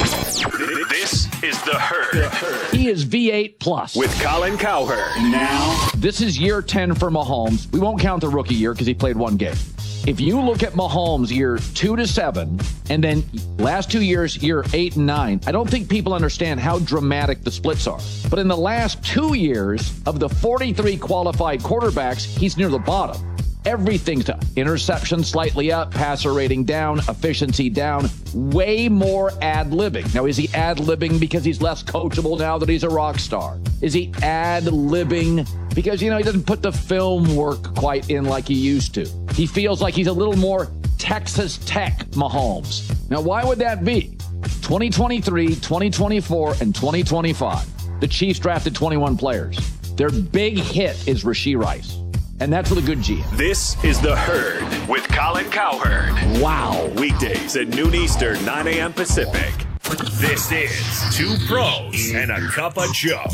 [SPEAKER 5] This is The Herd.
[SPEAKER 21] He is V eight plus.
[SPEAKER 5] With Colin Cowherd.
[SPEAKER 21] Now, this is year ten for Mahomes. We won't count the rookie year because he played one game. If you look at Mahomes year two to seven, and then last two years, year eight and nine, I don't think people understand how dramatic the splits are. But in the last two years, of the forty-three qualified quarterbacks, he's near the bottom. Everything's to interception slightly up, passer rating down, efficiency down, way more ad-libbing. Now, is he ad-libbing because he's less coachable now that he's a rock star? Is he ad-libbing because, you know, he doesn't put the film work quite in like he used to? He feels like he's a little more Texas Tech Mahomes. Now, why would that be? twenty twenty-three, twenty twenty-four, and twenty twenty-five. The Chiefs drafted twenty-one players. Their big hit is Rashee Rice. And that's with a good G M.
[SPEAKER 5] This is The Herd with Colin Cowherd.
[SPEAKER 21] Wow.
[SPEAKER 5] Weekdays at noon Eastern, nine a.m. Pacific. This is Two Pros and a Cup of Joe.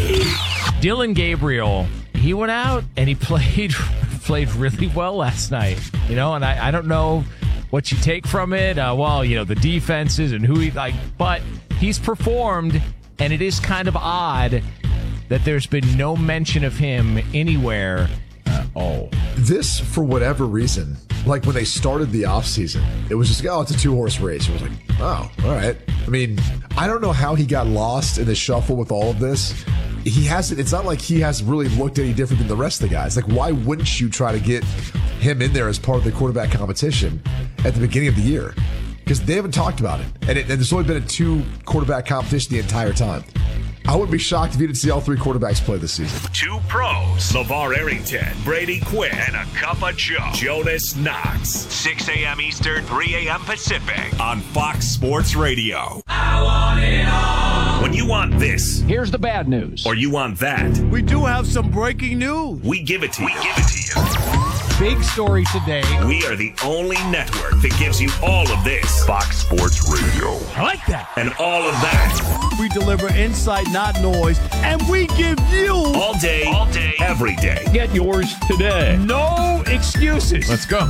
[SPEAKER 18] Dillon Gabriel, he went out and he played played really well last night. You know, and I, I don't know what you take from it. Uh, well, you know, the defenses and who he like, but he's performed, and it is kind of odd that there's been no mention of him anywhere.
[SPEAKER 20] Oh, this, for whatever reason, like when they started the offseason, it was just like, oh, it's a two-horse race. It was like, oh, all right. I mean, I don't know how he got lost in the shuffle with all of this. He hasn't, it's not like he has really looked any different than the rest of the guys. Like, why wouldn't you try to get him in there as part of the quarterback competition at the beginning of the year? Because they haven't talked about it. And, it, and there's only been a two-quarterback competition the entire time. I wouldn't be shocked if you didn't see all three quarterbacks play this season.
[SPEAKER 5] Two Pros, LeVar Arrington, Brady Quinn, and a Cup of Joe, Jonas Knox. six a.m. Eastern, three a.m. Pacific on Fox Sports Radio. I want it all. When you want this,
[SPEAKER 21] here's the bad news.
[SPEAKER 5] Or you want that,
[SPEAKER 4] we do have some breaking news.
[SPEAKER 5] We give it to you. We give it to you.
[SPEAKER 18] Big story today.
[SPEAKER 5] We are the only network that gives you all of this. Fox Sports Radio.
[SPEAKER 18] I like that.
[SPEAKER 5] And all of that.
[SPEAKER 4] We deliver insight, not noise, and we give you
[SPEAKER 5] all day, all day, every day.
[SPEAKER 21] Get yours today.
[SPEAKER 18] No excuses.
[SPEAKER 12] Let's go.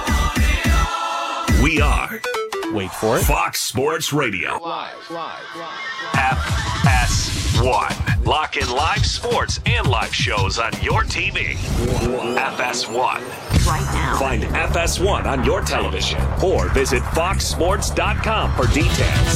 [SPEAKER 5] We are.
[SPEAKER 21] Wait for it.
[SPEAKER 5] Fox Sports Radio.
[SPEAKER 21] Live, live, live.
[SPEAKER 5] F S one. Lock in live sports and live shows on your T V. F S one.
[SPEAKER 22] Right now.
[SPEAKER 5] Find F S one on your television or visit fox sports dot com for details.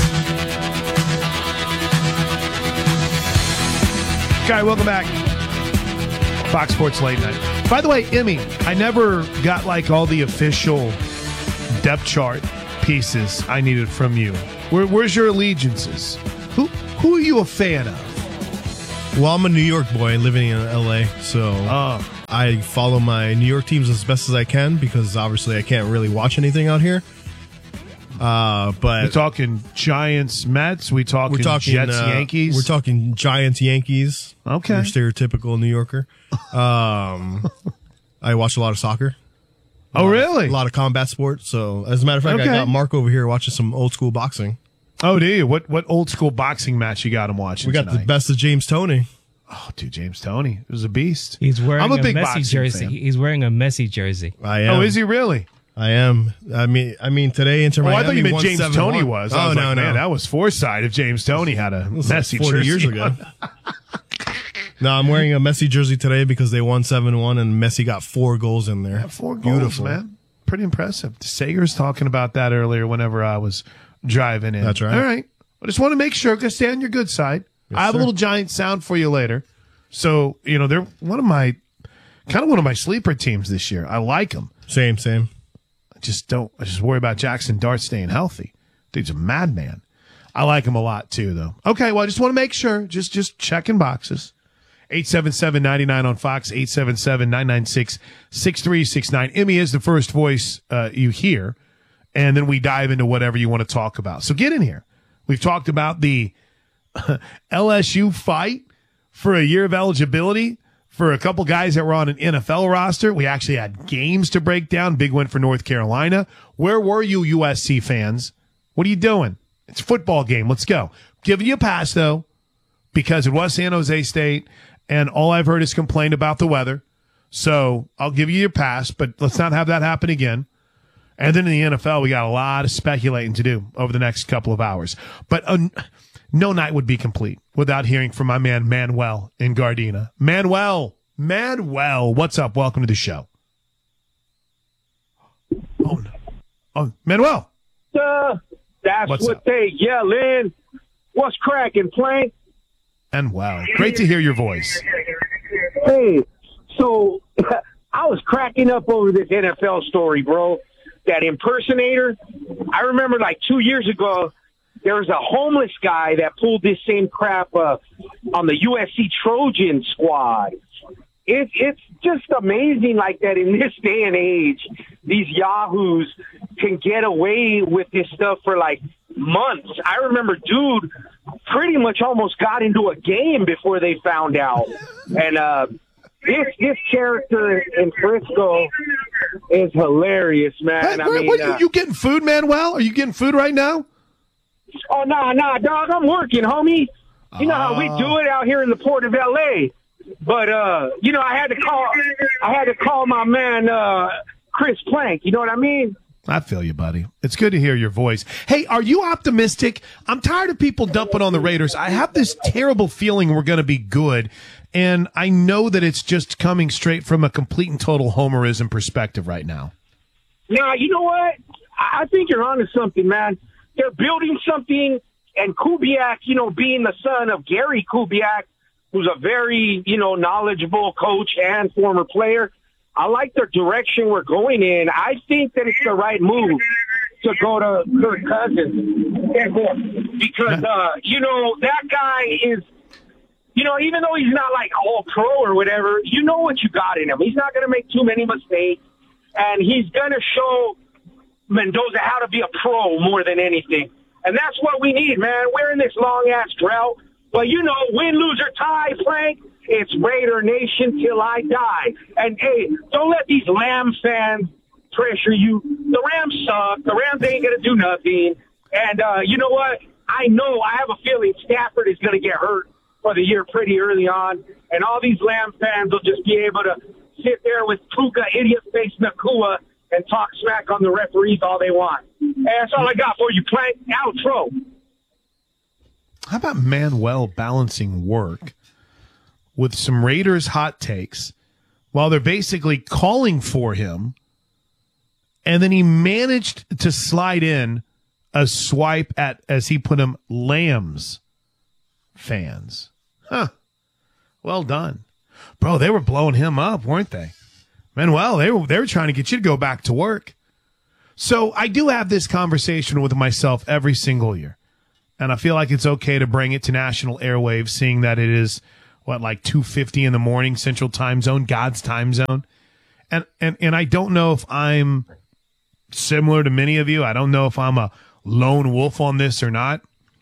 [SPEAKER 2] Okay, welcome back. Fox Sports Late Night. By the way, Emmy, I never got like all the official depth chart pieces I needed from you. Where, where's your allegiances? Who who are you a fan of?
[SPEAKER 6] Well, I'm a New York boy living in L A, so
[SPEAKER 2] oh.
[SPEAKER 6] I follow my New York teams as best as I can because obviously I can't really watch anything out here. Uh, but
[SPEAKER 2] we're talking Giants, Mets. We talking,
[SPEAKER 6] we're talking
[SPEAKER 2] Jets,
[SPEAKER 6] uh,
[SPEAKER 2] Yankees.
[SPEAKER 6] We're talking Giants, Yankees.
[SPEAKER 2] Okay,
[SPEAKER 6] your stereotypical New Yorker. Um, I watch a lot of soccer. A
[SPEAKER 2] oh,
[SPEAKER 6] lot
[SPEAKER 2] really?
[SPEAKER 6] Of, a lot of combat sports. So, as a matter of fact,
[SPEAKER 2] okay.
[SPEAKER 6] I got Mark over here watching some old school boxing.
[SPEAKER 2] Oh, do you? What what old school boxing match you got him watching?
[SPEAKER 6] We got
[SPEAKER 2] tonight?
[SPEAKER 6] the best of James Toney.
[SPEAKER 2] Oh, dude, James Toney was a beast.
[SPEAKER 7] He's wearing
[SPEAKER 2] I'm a,
[SPEAKER 7] a
[SPEAKER 2] big
[SPEAKER 7] Messi jersey.
[SPEAKER 2] Fan.
[SPEAKER 7] He's wearing a Messi jersey.
[SPEAKER 6] I am.
[SPEAKER 2] Oh, is he really?
[SPEAKER 6] I am. I mean, I mean today Inter Miami.
[SPEAKER 2] Oh, I thought you meant James Toney was. I
[SPEAKER 6] Oh
[SPEAKER 2] was
[SPEAKER 6] no,
[SPEAKER 2] like,
[SPEAKER 6] no,
[SPEAKER 2] man, that was foresight if James Toney had a Messi
[SPEAKER 6] forty
[SPEAKER 2] jersey
[SPEAKER 6] years ago. No, I'm wearing a Messi jersey today because they won seven one and Messi got four goals in there.
[SPEAKER 2] Yeah, four goals,
[SPEAKER 6] Beautiful.
[SPEAKER 2] man. Pretty impressive. Sager's talking about that earlier whenever I was driving in.
[SPEAKER 6] That's right.
[SPEAKER 2] All right. I just want to make sure, because stay on your good side.
[SPEAKER 6] Yes,
[SPEAKER 2] I have
[SPEAKER 6] sir.
[SPEAKER 2] a little Giant sound for you later. So, you know, they're one of my, kind of one of my sleeper teams this year. I like them.
[SPEAKER 6] Same, same.
[SPEAKER 2] I just don't, I just worry about Jackson Dart staying healthy. Dude's a madman. I like him a lot too, though. Okay, well, I just want to make sure. Just, just checking boxes. eight seven seven, nine nine on Fox, eight seven seven, nine nine six, six three six nine. Emmy is the first voice uh, you hear, and then we dive into whatever you want to talk about. So get in here. We've talked about the L S U fight for a year of eligibility for a couple guys that were on an N F L roster. We actually had games to break down. Big win for North Carolina. Where were you, U S C fans? What are you doing? It's a football game. Let's go. Giving you a pass, though, because it was San Jose State, and all I've heard is complain about the weather. So I'll give you your pass, but let's not have that happen again. And then in the N F L, we got a lot of speculating to do over the next couple of hours. But uh, no night would be complete without hearing from my man Manuel in Gardena. Manuel, Manuel, what's up? Welcome to the show. Oh, no. Oh, Manuel.
[SPEAKER 25] Uh, that's
[SPEAKER 2] What's
[SPEAKER 25] what
[SPEAKER 2] up?
[SPEAKER 25] they yell in. What's cracking, Plank?
[SPEAKER 2] And wow, great to hear your voice.
[SPEAKER 25] Hey, so I was cracking up over this N F L story, bro. That impersonator. I remember like two years ago, there was a homeless guy that pulled this same crap uh, on the U S C Trojan squad. It, it's just amazing like that in this day and age, these yahoos can get away with this stuff for like months. I remember dude pretty much almost got into a game before they found out. And uh, this this character in Frisco is hilarious, man.
[SPEAKER 2] Hey,
[SPEAKER 25] I
[SPEAKER 2] where,
[SPEAKER 25] mean,
[SPEAKER 2] what,
[SPEAKER 25] uh,
[SPEAKER 2] you getting food, Manuel? Are you getting food right now?
[SPEAKER 25] oh, nah, nah, dog, I'm working, homie. You know how we do it out here in the port of L A. But, uh, you know, I had to call I had to call my man uh, Chris Plank. You know what I mean?
[SPEAKER 2] I feel you, buddy. It's good to hear your voice. Hey, are you optimistic? I'm tired of people dumping on the Raiders. I have this terrible feeling we're going to be good, and I know that it's just coming straight from a complete and total homerism perspective right now.
[SPEAKER 25] Nah, you know what? I I think you're onto something, man. They're building something, and Kubiak, you know, being the son of Gary Kubiak, who's a very, you know, knowledgeable coach and former player, I like the direction we're going in. I think that it's the right move to go to Kirk Cousins. Because, uh, you know, that guy is, you know, even though he's not like all pro or whatever, you know what you got in him. He's not going to make too many mistakes, and he's going to show Mendoza how to be a pro more than anything. And that's what we need, man. We're in this long-ass drought. But, you know, win, lose, or tie, Frank, it's Raider Nation till I die. And, hey, don't let these Lamb fans pressure you. The Rams suck. The Rams ain't going to do nothing. And uh, you know what? I know, I have a feeling Stafford is going to get hurt for the year pretty early on. And all these Lamb fans will just be able to sit there with Puka, idiot face Nakua, and talk smack on the referees all they want. And that's all I got for you, Plank. Outro.
[SPEAKER 2] How about Manuel balancing work with some Raiders hot takes while they're basically calling for him, and then he managed to slide in a swipe at, as he put them, Lambs fans. Huh. Well done. Bro, they were blowing him up, weren't they? Manuel, they were, they were trying to get you to go back to work. So I do have this conversation with myself every single year. And I feel like it's okay to bring it to national airwaves, seeing that it is, what, like two fifty in the morning, Central Time Zone, God's time zone. And, and, and I don't know if I'm similar to many of you. I don't know if I'm a lone wolf on this or not.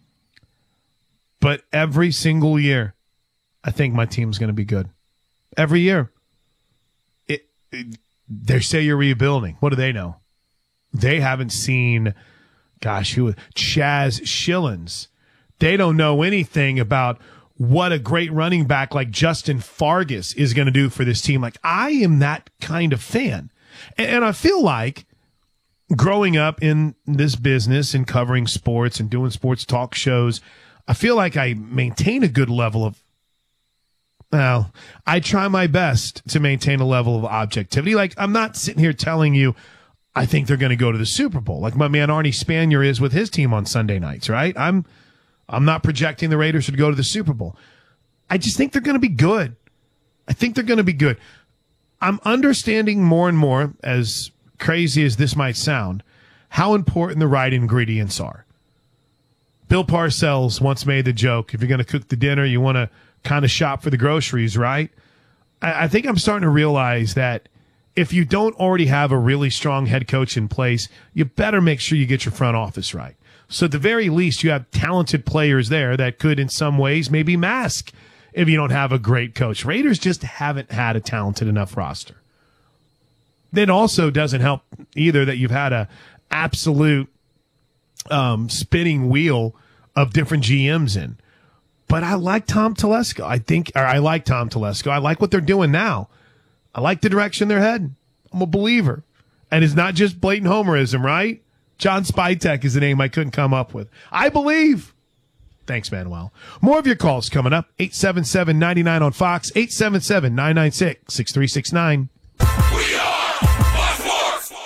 [SPEAKER 2] But every single year, I think my team's going to be good. Every year. It, it, they say you're rebuilding. What do they know? They haven't seen, gosh, who? Chaz Schillens. They don't know anything about what a great running back like Justin Fargas is going to do for this team. Like, I am that kind of fan. And, and I feel like growing up in this business and covering sports and doing sports talk shows, I feel like I maintain a good level of, well, I try my best to maintain a level of objectivity. Like, I'm not sitting here telling you I think they're going to go to the Super Bowl, like my man Arnie Spanier is with his team on Sunday nights, right? I'm I'm not projecting the Raiders should go to the Super Bowl. I just think they're going to be good. I think they're going to be good. I'm understanding more and more, as crazy as this might sound, how important the right ingredients are. Bill Parcells once made the joke, if you're going to cook the dinner, you want to kind of shop for the groceries, right? I, I think I'm starting to realize that if you don't already have a really strong head coach in place, you better make sure you get your front office right. So at the very least, you have talented players there that could in some ways maybe mask if you don't have a great coach. Raiders just haven't had a talented enough roster. Then also doesn't help either that you've had a absolute um, spinning wheel of different G Ms in. But I like Tom Telesco. I think, or I like Tom Telesco. I like what they're doing now. I like the direction they're heading. I'm a believer. And it's not just blatant homerism, right? John Spytek is the name I couldn't come up with. I believe. Thanks, Manuel. More of your calls coming up. eight seven seven, nine nine on Fox. eight seven seven, nine nine six, six three six nine.
[SPEAKER 13] We are Fox Sports.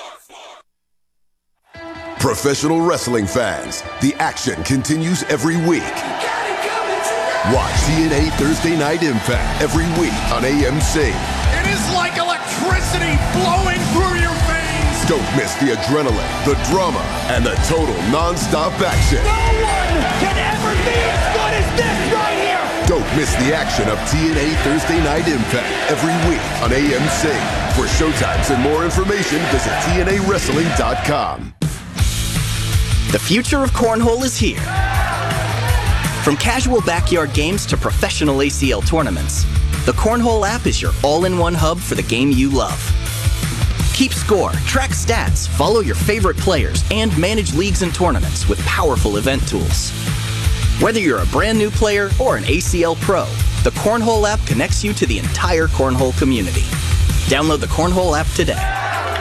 [SPEAKER 13] Professional wrestling fans, the action continues every week. Watch T N A Thursday Night Impact every week on A M C.
[SPEAKER 4] It is like electricity flowing through your veins.
[SPEAKER 13] Don't miss the adrenaline, the drama, and the total non-stop action.
[SPEAKER 4] No one can ever be as good as this right here.
[SPEAKER 13] Don't miss the action of T N A Thursday Night Impact every week on A M C. For showtimes and more information, visit T N A wrestling dot com.
[SPEAKER 10] The future of cornhole is here. From casual backyard games to professional A C L tournaments, the Cornhole app is your all-in-one hub for the game you love. Keep score, track stats, follow your favorite players, and manage leagues and tournaments with powerful event tools. Whether you're a brand new player or an A C L pro, the Cornhole app connects you to the entire Cornhole community. Download the Cornhole app today.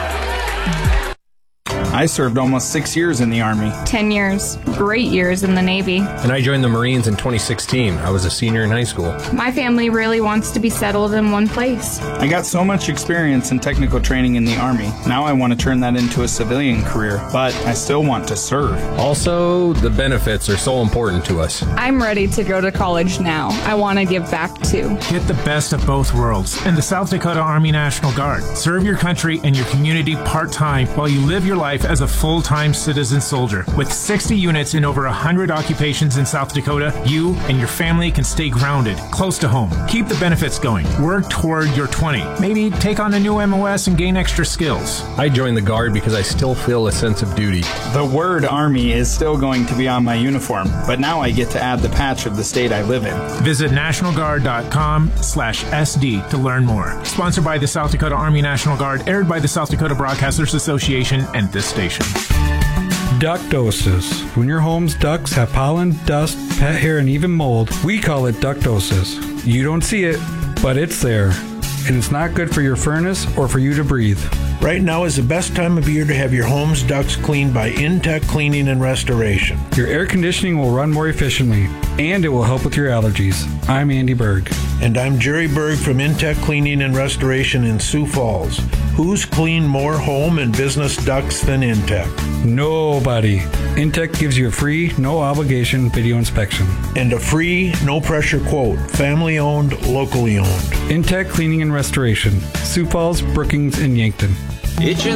[SPEAKER 15] I served almost six years in the Army.
[SPEAKER 17] Ten years. Great years in the Navy.
[SPEAKER 19] And I joined the Marines in twenty sixteen. I was a senior in high school.
[SPEAKER 17] My family really wants to be settled in one place.
[SPEAKER 15] I got so much experience in technical training in the Army. Now I want to turn that into a civilian career, but I still want to serve.
[SPEAKER 19] Also, the benefits are so important to us.
[SPEAKER 17] I'm ready to go to college now. I want to give back too.
[SPEAKER 22] Get the best of both worlds in the South Dakota Army National Guard. Serve your country and your community part-time while you live your life as a full-time citizen soldier. With sixty units in over one hundred occupations in South Dakota, you and your family can stay grounded, close to home. Keep the benefits going. Work toward your twenty. Maybe take on a new M O S and gain extra skills.
[SPEAKER 19] I joined the Guard because I still feel a sense of duty.
[SPEAKER 15] The word Army is still going to be on my uniform, but now I get to add the patch of the state I live in.
[SPEAKER 22] Visit national guard dot com slash S D to learn more. Sponsored by the South Dakota Army National Guard, aired by the South Dakota Broadcasters Association and this station.
[SPEAKER 26] Ductosis. When your home's ducts have pollen, dust, pet hair, and even mold, we call it ductosis. You don't see it, but it's there. And it's not good for your furnace or for you to breathe.
[SPEAKER 27] Right now is the best time of year to have your home's ducts cleaned by Intech Cleaning and Restoration.
[SPEAKER 26] Your air conditioning will run more efficiently, and it will help with your allergies. I'm Andy Berg.
[SPEAKER 27] And I'm Jerry Berg from Intech Cleaning and Restoration in Sioux Falls. Who's cleaned more home and business ducts than Intech?
[SPEAKER 26] Nobody. Intech gives you a free, no obligation video inspection.
[SPEAKER 27] And a free, no pressure quote. Family owned, locally owned.
[SPEAKER 26] Intech Cleaning and Restoration. Sioux Falls, Brookings, and Yankton.
[SPEAKER 1] Itching